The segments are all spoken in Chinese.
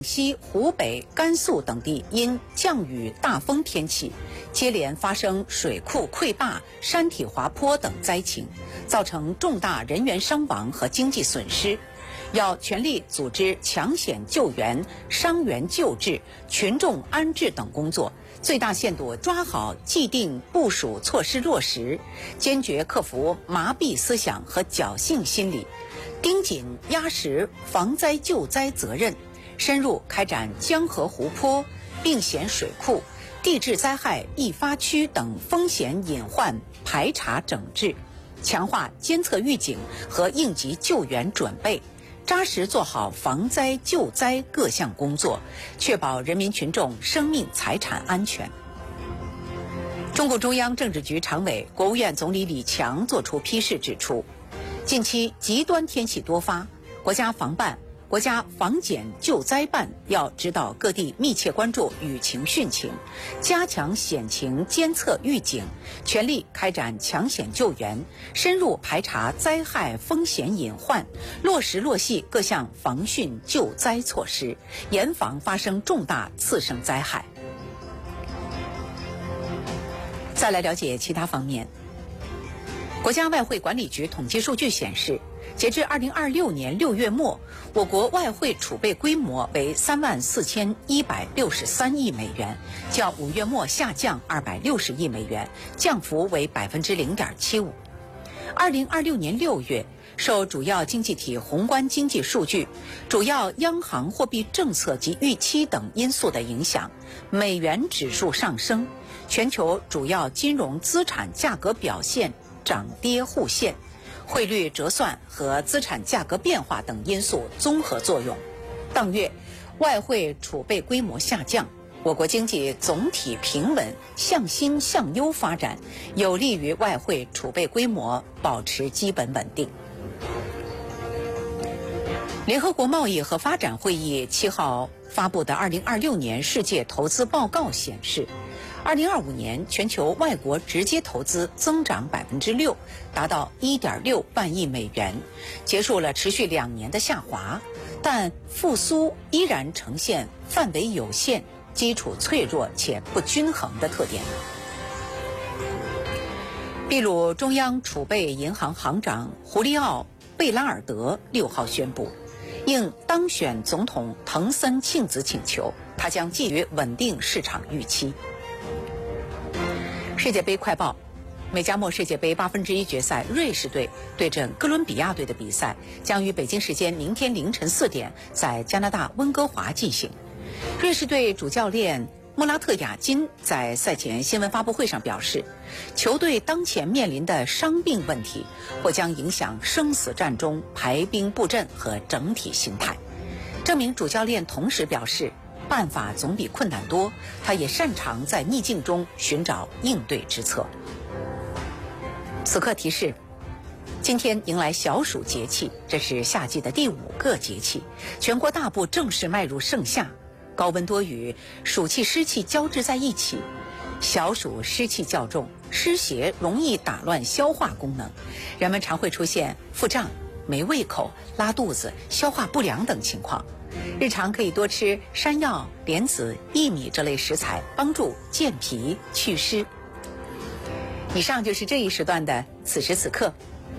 西、湖北、甘肃等地因降雨大风天气，接连发生水库溃坝、山体滑坡等灾情，造成重大人员伤亡和经济损失。要全力组织抢险救援、伤员救治、群众安置等工作，最大限度抓好既定部署措施落实，坚决克服麻痹思想和侥幸心理，盯紧压实防灾救灾责任，深入开展江河湖泊、病险水库、地质灾害易发区等风险隐患排查整治，强化监测预警和应急救援准备，扎实做好防灾救灾各项工作，确保人民群众生命财产安全。中共中央政治局常委、国务院总理李强作出批示指出，近期极端天气多发，国家防办、国家防检救灾办要指导各地密切关注雨情汛情，加强险情监测预警，全力开展抢险救援，深入排查灾害风险隐患，落实落细各项防汛救灾措施，严防发生重大次生灾害。再来了解其他方面。国家外汇管理局统计数据显示，截至2026年6月末，我国外汇储备规模为34163亿美元，较5月末下降260亿美元，降幅为0.75%。2026年6月，受主要经济体宏观经济数据、主要央行货币政策及预期等因素的影响，美元指数上升，全球主要金融资产价格表现涨跌互现，汇率折算和资产价格变化等因素综合作用，当月外汇储备规模下降，我国经济总体平稳向新向优发展，有利于外汇储备规模保持基本稳定。联合国贸易和发展会议7号发布的2026年世界投资报告显示，2025年全球外国直接投资增长6%，达到1.6万亿美元，结束了持续2年的下滑，但复苏依然呈现范围有限、基础脆弱且不均衡的特点。秘鲁中央储备银行行长胡利奥·贝拉尔德6号宣布，应当选总统藤森庆子请求，他将基于稳定市场预期。世界杯快报：美加墨世界杯1/8决赛，瑞士队对阵哥伦比亚队的比赛将于北京时间明天凌晨4点在加拿大温哥华进行。瑞士队主教练穆拉特雅金在赛前新闻发布会上表示，球队当前面临的伤病问题或将影响生死战中排兵布阵和整体心态。这名主教练同时表示，办法总比困难多，他也擅长在逆境中寻找应对之策。此刻提示，今天迎来小暑节气，这是夏季的第5个节气，全国大部正式迈入盛夏，高温多雨，暑气湿气交织在一起，小暑湿气较重，湿邪容易打乱消化功能，人们常会出现腹胀、没胃口、拉肚子、消化不良等情况。日常可以多吃山药、莲子、薏米这类食材，帮助健脾祛湿。以上就是这一时段的此时此刻。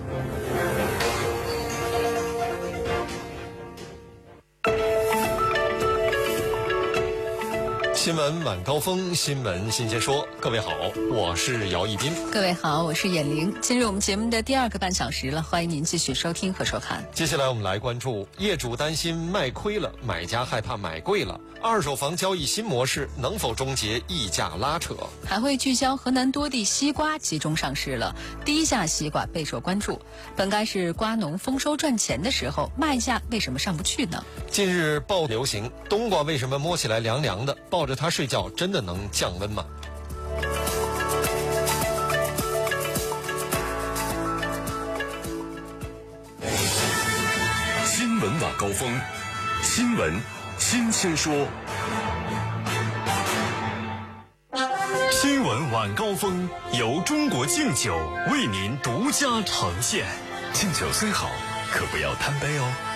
新闻晚高峰，新闻新鲜说。各位好，我是姚一斌。 各位好，我是闫玲。进入我们节目的第2个半小时了，欢迎您继续收听和收看。 接下来我们来关注，业主担心卖亏了，买家害怕买贵了，二手房交易新模式能否终结溢价拉扯？ 还会聚焦河南多地西瓜集中上市了，低价西瓜备受关注。本该是瓜农丰收赚钱的时候，卖价为什么上不去呢？ 近日爆流行，冬瓜为什么摸起来凉凉的？抱着它睡觉真的能降温吗？ 新闻晚高峰，新闻新鲜说。新闻晚高峰由中国敬酒为您独家呈现。敬酒虽好，可不要贪杯哦。